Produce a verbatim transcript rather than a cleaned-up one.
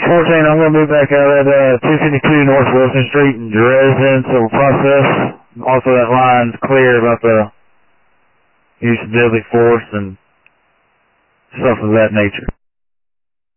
fourteen, I'm going to be back out at uh, two fifty-two North Wilson Street in Dresden, so we'll process. Also, that line's clear about the use of deadly force and stuff of that nature.